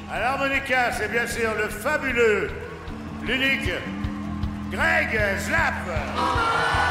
À l'harmonica, c'est bien sûr le fabuleux, l'unique Greg Zlap.